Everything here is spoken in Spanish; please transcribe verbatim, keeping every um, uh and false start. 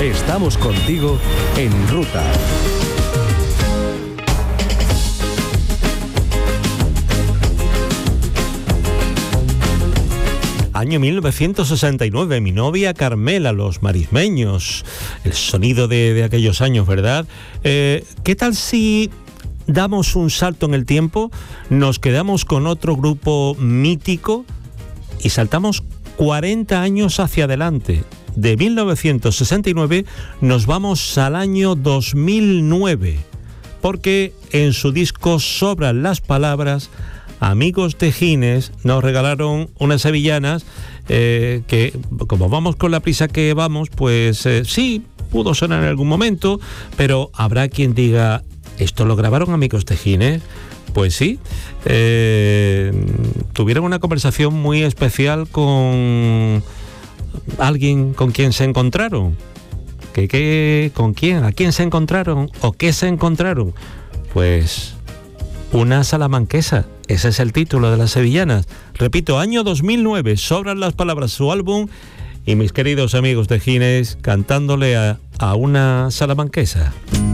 Estamos contigo en ruta. Año mil novecientos sesenta y nueve, Mi novia Carmela, Los Marismeños, el sonido de, de aquellos años, ¿verdad? Eh, ¿Qué tal si damos un salto en el tiempo, nos quedamos con otro grupo mítico y saltamos cuarenta años hacia adelante? De mil novecientos sesenta y nueve nos vamos al año dos mil nueve, porque en su disco Sobran las Palabras, Amigos Tejines nos regalaron unas sevillanas eh, que, como vamos con la prisa que vamos, pues eh, sí, pudo sonar en algún momento, pero habrá quien diga, ¿esto lo grabaron Amigos Tejines? Pues sí, eh, tuvieron una conversación muy especial con alguien con quien se encontraron. ¿Qué, qué, ¿Con quién? ¿A quién se encontraron? ¿O qué se encontraron? Pues una salamanquesa. Ese es el título de las sevillanas. Repito, año dos mil nueve, Sobran las Palabras, su álbum, y mis queridos amigos tejines cantándole a, a una salamanquesa.